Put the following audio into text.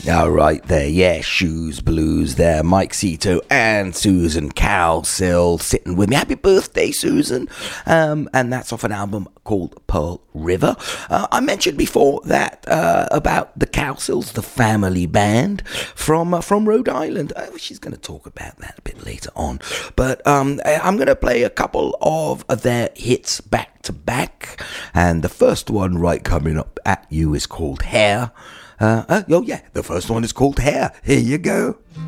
All right there, yeah, Shoes Blues there, Mike Cito and Susan Cowsill sitting with me. Happy birthday, Susan. And that's off an album called Pearl River. I mentioned before that about the Cowsills, the family band from Rhode Island. She's going to talk about that a bit later on. But I'm going to play a couple of their hits back to back. And the first one right coming up at you is called Hair. The first one is called Hair. Here you go.